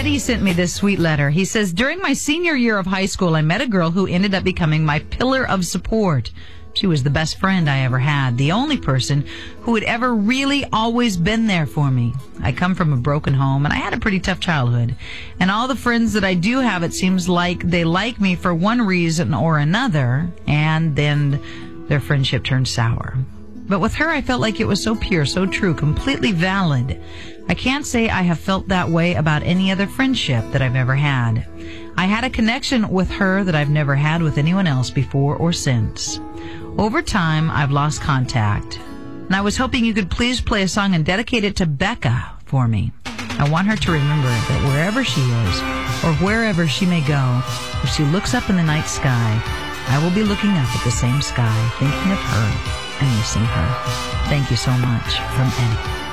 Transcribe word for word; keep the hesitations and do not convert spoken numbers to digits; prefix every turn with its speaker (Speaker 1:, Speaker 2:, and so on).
Speaker 1: Eddie sent me this sweet letter. He says, during my senior year of high school, I met a girl who ended up becoming my pillar of support. She was the best friend I ever had, the only person who had ever really always been there for me. I come from a broken home, and I had a pretty tough childhood. And all the friends that I do have, it seems like they like me for one reason or another, and then their friendship turned sour. But with her, I felt like it was so pure, so true, completely valid. I can't say I have felt that way about any other friendship that I've ever had. I had a connection with her that I've never had with anyone else before or since. Over time, I've lost contact, and I was hoping you could please play a song and dedicate it to Becca for me. I want her to remember that wherever she is, or wherever she may go, if she looks up in the night sky, I will be looking up at the same sky, thinking of her and missing her. Thank you so much. From Eddie.